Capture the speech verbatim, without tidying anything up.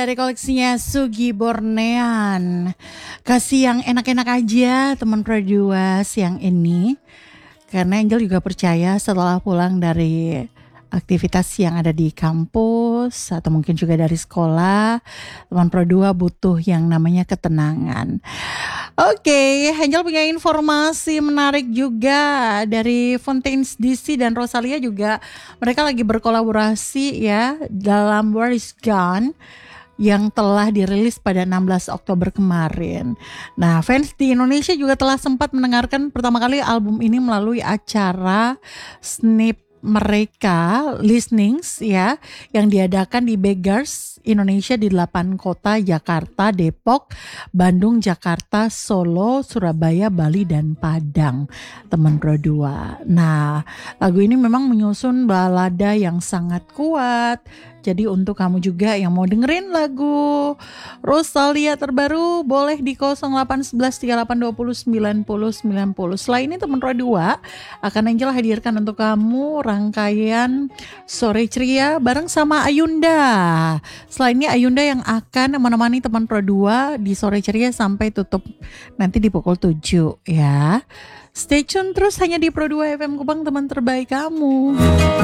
Dari koleksinya Sugi Bornean. Kasih yang enak-enak aja teman Pro dua siang ini. Karena Angel juga percaya setelah pulang dari aktivitas yang ada di kampus atau mungkin juga dari sekolah, teman Pro dua butuh yang namanya ketenangan. Oke, Angel punya informasi menarik juga dari Fontaines D C dan Rosalia juga. Mereka lagi berkolaborasi ya dalam Where Is Gone yang telah dirilis pada enam belas Oktober kemarin. Nah, fans di Indonesia juga telah sempat mendengarkan pertama kali album ini melalui acara Snip mereka listenings ya yang diadakan di Beggars Indonesia di delapan kota Jakarta, Depok, Bandung, Jakarta, Solo, Surabaya, Bali dan Padang. Teman Pro dua. Nah, lagu ini memang menyusun balada yang sangat kuat. Jadi untuk kamu juga yang mau dengerin lagu Rosalia terbaru boleh di nol delapan satu satu tiga delapan dua nol sembilan nol sembilan nol. Setelah ini teman Pro dua akan Angel hadirkan untuk kamu rangkaian Sore Ceria bareng sama Ayunda. Setelah ini Ayunda yang akan menemani teman Pro dua di Sore Ceria sampai tutup nanti di pukul tujuh ya. Stay tune terus hanya di Pro dua F M Kupang, teman terbaik kamu.